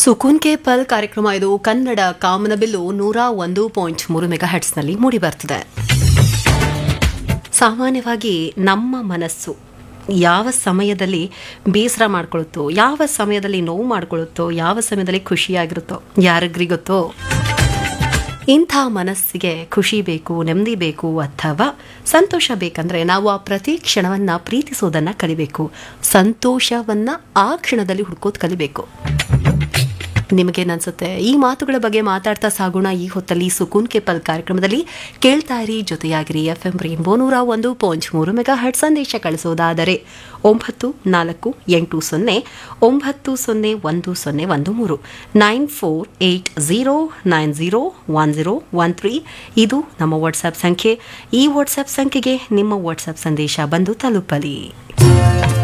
ಸುಕೂನ್ K ಪಲ್ ಕಾರ್ಯಕ್ರಮ ಇದು ಕನ್ನಡ ಕಾಮನಬಿಲ್ಲು 101.3 ಮೆಗಾಹೆಟ್ಸ್ನಲ್ಲಿ ಮೂಡಿಬರ್ತದೆ. ಸಾಮಾನ್ಯವಾಗಿ ನಮ್ಮ ಮನಸ್ಸು ಯಾವ ಸಮಯದಲ್ಲಿ ಬೇಸರ ಮಾಡ್ಕೊಳ್ಳುತ್ತೋ, ಯಾವ ಸಮಯದಲ್ಲಿ ನೋವು ಮಾಡ್ಕೊಳ್ಳುತ್ತೋ, ಯಾವ ಸಮಯದಲ್ಲಿ ಖುಷಿಯಾಗಿರುತ್ತೋ ಯಾರಿಗ್ರಿಗೊತ್ತೋ. ಇಂಥ ಮನಸ್ಸಿಗೆ ಖುಷಿ ಬೇಕು, ನೆಮ್ಮದಿ ಬೇಕು ಅಥವಾ ಸಂತೋಷ ಬೇಕಂದ್ರೆ ನಾವು ಆ ಪ್ರತಿ ಕ್ಷಣವನ್ನ ಪ್ರೀತಿಸೋದನ್ನ ಕಲಿಬೇಕು. ಸಂತೋಷವನ್ನ ಆ ಕ್ಷಣದಲ್ಲಿ ಹುಡ್ಕೋದು ಕಲಿಬೇಕು. ನಿಮಗೇನನ್ಸುತ್ತೆ? ಈ ಮಾತುಗಳ ಬಗ್ಗೆ ಮಾತಾಡ್ತಾ ಸಾಗೋಣ ಈ ಹೊತ್ತಲ್ಲಿ ಸುಕೂನ್ ಕೆ ಪಲ್ ಕಾರ್ಯಕ್ರಮದಲ್ಲಿ. ಕೇಳ್ತಾ ಇರಿ, ಜೊತೆಯಾಗಿರಿ. FM rainbow 101.3 megahertz. ಸಂದೇಶ ಕಳಿಸೋದಾದರೆ 9480 901013 9480901013 ಇದು ನಮ್ಮ ವಾಟ್ಸ್ಆ್ಯಪ್ ಸಂಖ್ಯೆ. ಈ ವಾಟ್ಸ್ಆ್ಯಪ್ ಸಂಖ್ಯೆಗೆ ನಿಮ್ಮ ವಾಟ್ಸ್ಆ್ಯಪ್ ಸಂದೇಶ ಬಂದು ತಲುಪಲಿ.